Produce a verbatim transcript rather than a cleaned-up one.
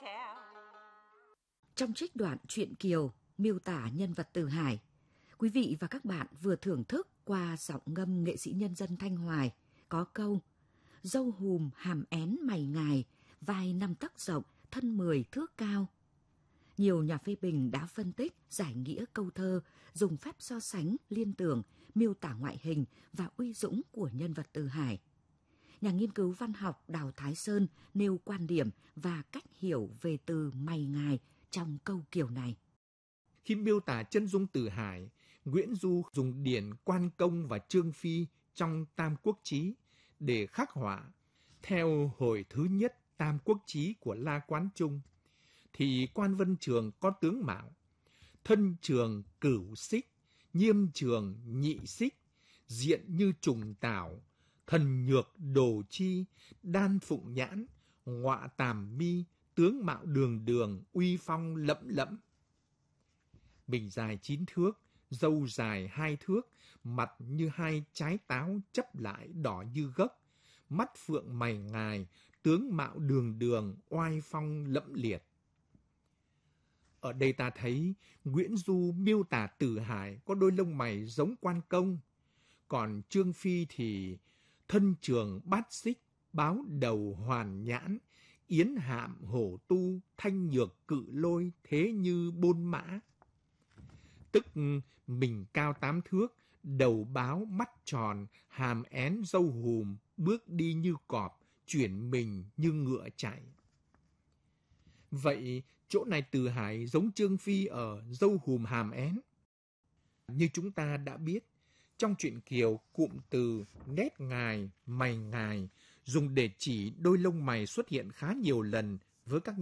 Trong trích đoạn truyện Kiều miêu tả nhân vật Từ Hải, quý vị và các bạn vừa thưởng thức qua giọng ngâm nghệ sĩ nhân dân Thanh Hoài có câu dâu hùm hàm én mày ngài, vai năm tấc rộng, thân mười thước cao. Nhiều nhà phê bình đã phân tích, giải nghĩa câu thơ, dùng phép so sánh, liên tưởng, miêu tả ngoại hình và uy dũng của nhân vật Từ Hải. Nhà nghiên cứu văn học Đào Thái Sơn nêu quan điểm và cách hiểu về từ mày ngài trong câu Kiều này. Khi miêu tả chân dung Từ Hải, Nguyễn Du dùng điển Quan Công và Trương Phi trong Tam Quốc Chí để khắc họa. Theo hồi thứ nhất Tam Quốc Chí của La Quán Trung, thì Quan Vân Trường có tướng mạo, thân trường cửu xích, nhiêm trường nhị xích, diện như trùng tảo, thần nhược đồ chi, đan phụng nhãn, ngọa tàm mi, tướng mạo đường đường, uy phong lẫm lẫm. Mình dài chín thước, râu dài hai thước, mặt như hai trái táo chấp lại đỏ như gấc, mắt phượng mày ngài, tướng mạo đường đường, oai phong lẫm liệt. Ở đây ta thấy Nguyễn Du miêu tả Từ Hải có đôi lông mày giống Quan Công, còn Trương Phi thì thân trường bát xích, báo đầu hoàn nhãn, yến hạm hổ tu, thanh nhược cự lôi, thế như bôn mã. Tức mình cao tám thước, đầu báo mắt tròn, hàm én râu hùm, bước đi như cọp, chuyển mình như ngựa chạy. Vậy chỗ này Từ Hải giống Trương Phi ở râu hùm hàm én. Như chúng ta đã biết, trong truyện Kiều, cụm từ nét ngài, mày ngài dùng để chỉ đôi lông mày xuất hiện khá nhiều lần với các